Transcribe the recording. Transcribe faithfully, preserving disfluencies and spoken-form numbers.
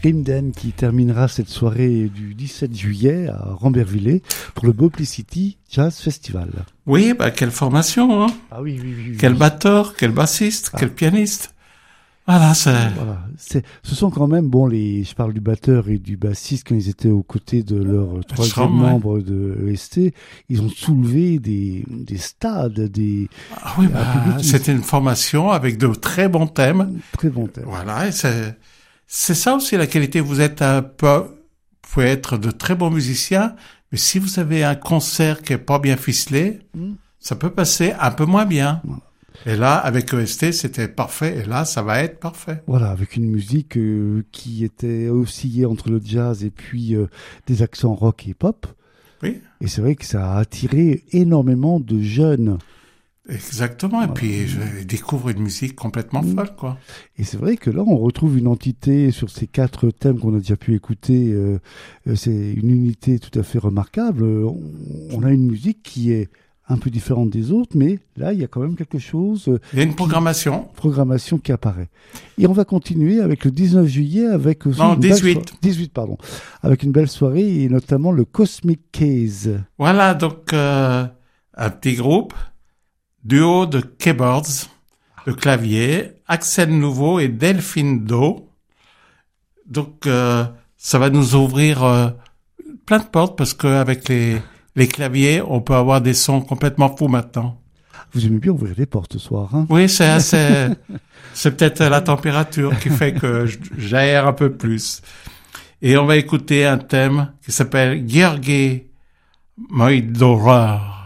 Grimden qui terminera cette soirée du dix-sept juillet à Rambervillers pour le Boplicity Jazz Festival. Oui, bah, quelle formation, hein. Ah oui, oui, oui. oui quel oui. batteur, quel bassiste, ah. quel pianiste. Voilà, c'est... Voilà. C'est, ce sont quand même, bon, les, je parle du batteur et du bassiste quand ils étaient aux côtés de leur troisième Schramm, membre ouais. de E S T, ils ont soulevé des, des stades, des... Ah oui, bah, c'était une formation avec de très bons thèmes. Très bons thèmes. Voilà, et c'est, c'est ça aussi la qualité. Vous êtes un peu, vous pouvez être de très bons musiciens, mais si vous avez un concert qui est pas bien ficelé, mm. ça peut passer un peu moins bien. Voilà. Et là, avec E S T, c'était parfait. Et là, ça va être parfait. Voilà, avec une musique euh, qui était oscillée entre le jazz et puis euh, des accents rock et pop. Oui. Et c'est vrai que ça a attiré énormément de jeunes. Exactement. Voilà. Et puis, je découvre une musique complètement mmh. folle, quoi. Et c'est vrai que là, on retrouve une entité sur ces quatre thèmes qu'on a déjà pu écouter. Euh, c'est une unité tout à fait remarquable. On, on a une musique qui est un peu différente des autres, mais là, il y a quand même quelque chose... Il y a une programmation. Qui, programmation qui apparaît. Et on va continuer avec le dix-neuf juillet, avec... Aussi non, une dix-huit. Belle so- dix-huit, pardon. Avec une belle soirée, et notamment le Cosmic Case. Voilà, donc euh, un petit groupe, duo de keyboards, de clavier, Axel Nouveau et Delphine Do. Donc, euh, ça va nous ouvrir euh, plein de portes, parce qu'avec les... Les claviers, on peut avoir des sons complètement fous maintenant. Vous aimez bien ouvrir les portes ce soir, hein? Oui, c'est assez, c'est peut-être la température qui fait que j'aère un peu plus. Et on va écouter un thème qui s'appelle Gheorghe Moidoror.